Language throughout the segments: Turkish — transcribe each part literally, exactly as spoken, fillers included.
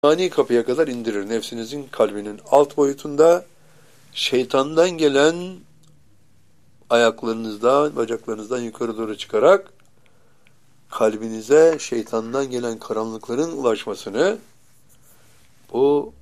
Ani kapıya kadar indirir. Nefsinizin kalbinin alt boyutunda şeytandan gelen ayaklarınızdan, bacaklarınızdan yukarı doğru çıkarak kalbinize şeytandan gelen karanlıkların ulaşmasını bu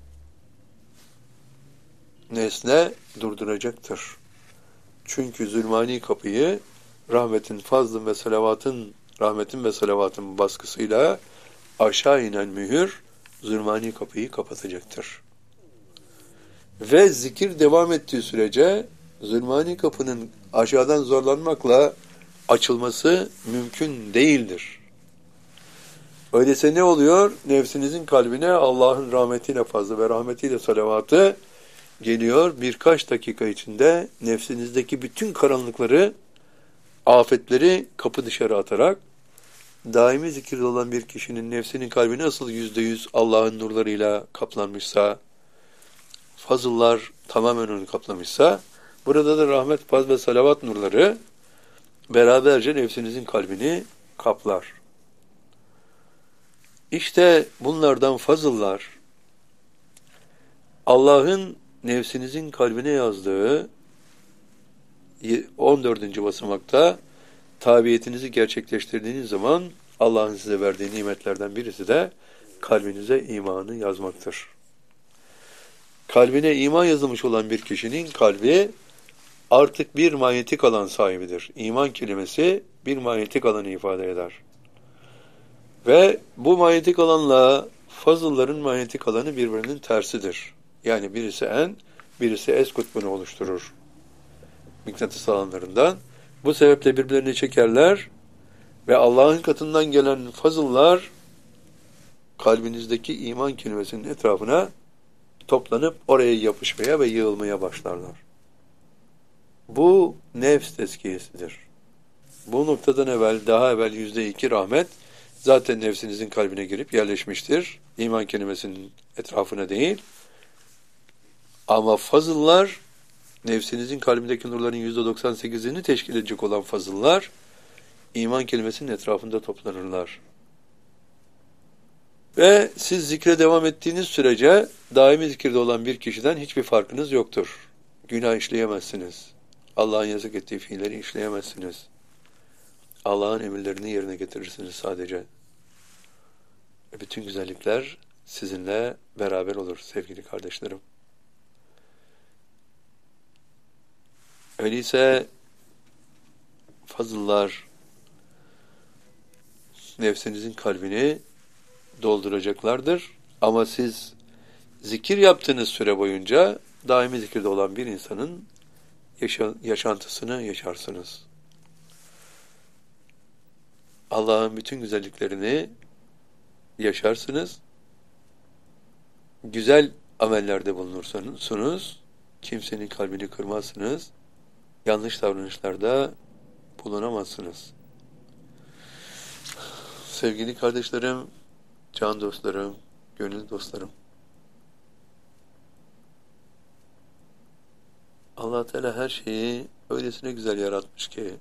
nesne durduracaktır. Çünkü zulmani kapıyı rahmetin, fazlın ve salavatın, rahmetin ve salavatın baskısıyla aşağı inen mühür zulmani kapıyı kapatacaktır. Ve zikir devam ettiği sürece zulmani kapının aşağıdan zorlanmakla açılması mümkün değildir. Öyleyse ne oluyor? Nefsinizin kalbine Allah'ın rahmetiyle fazla ve rahmetiyle salavatı geliyor. Birkaç dakika içinde nefsinizdeki bütün karanlıkları, afetleri kapı dışarı atarak daimi zikirde olan bir kişinin nefsinin kalbi nasıl yüzde yüz Allah'ın nurlarıyla kaplanmışsa, fazıllar tamamen onu kaplamışsa, burada da rahmet, faz ve salavat nurları beraberce nefsinizin kalbini kaplar. İşte bunlardan fazıllar, Allah'ın nefsinizin kalbine yazdığı on dördüncü basamakta tabiyetinizi gerçekleştirdiğiniz zaman Allah'ın size verdiği nimetlerden birisi de kalbinize imanı yazmaktır. Kalbine iman yazılmış olan bir kişinin kalbi artık bir manyetik alan sahibidir. İman kelimesi bir manyetik alanı ifade eder. Ve bu manyetik alanla fazılların manyetik alanı birbirinin tersidir. Yani birisi en, birisi S kutbunu oluşturur mıknatıs alanlarından. Bu sebeple birbirlerini çekerler ve Allah'ın katından gelen fazıllar kalbinizdeki iman kelimesinin etrafına toplanıp oraya yapışmaya ve yığılmaya başlarlar. Bu nefs tezkiyesidir. Bu noktadan evvel, daha evvel yüzde iki rahmet zaten nefsinizin kalbine girip yerleşmiştir. İman kelimesinin etrafına değil. Ama fazıllar, nefsinizin kalbindeki nurların yüzde doksan sekizini teşkil edecek olan fazıllar, iman kelimesinin etrafında toplanırlar. Ve siz zikre devam ettiğiniz sürece daimi zikirde olan bir kişiden hiçbir farkınız yoktur. Günah işleyemezsiniz. Allah'ın yasak ettiği fiilleri işleyemezsiniz. Allah'ın emirlerini yerine getirirsiniz sadece. Ve bütün güzellikler sizinle beraber olur sevgili kardeşlerim. Öyleyse fazıllar nefsinizin kalbini dolduracaklardır. Ama siz zikir yaptığınız süre boyunca daimi zikirde olan bir insanın yaşa- yaşantısını yaşarsınız. Allah'ın bütün güzelliklerini yaşarsınız. Güzel amellerde bulunursunuz. Kimsenin kalbini kırmazsınız. Yanlış davranışlarda bulunamazsınız. Sevgili kardeşlerim, can dostlarım, gönül dostlarım. Allah Teala her şeyi öylesine güzel yaratmış ki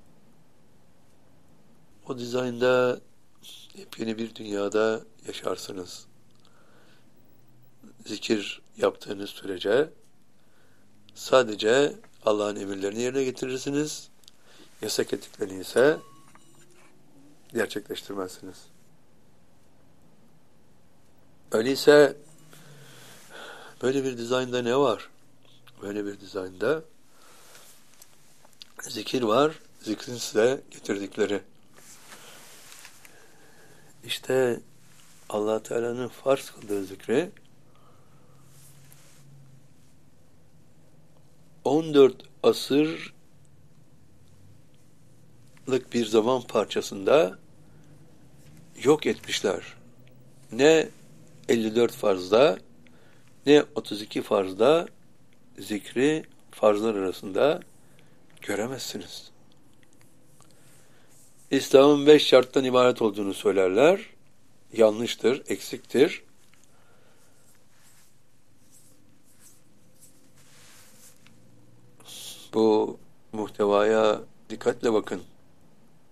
o dizaynda yepyeni bir dünyada yaşarsınız. Zikir yaptığınız sürece sadece Allah'ın emirlerini yerine getirirsiniz. Yasak ettiklerini ise gerçekleştirmezsiniz. Öyleyse böyle bir dizaynda ne var? Böyle bir dizaynda zikir var, zikrin size getirdikleri. İşte Allah Teala'nın farz kıldığı zikri on dört asırlık bir zaman parçasında yok etmişler. Ne elli dört farzda ne otuz iki farzda zikri farzlar arasında göremezsiniz. İslam'ın beş şarttan ibaret olduğunu söylerler. Yanlıştır, eksiktir. Bu muhtevaya dikkatle bakın.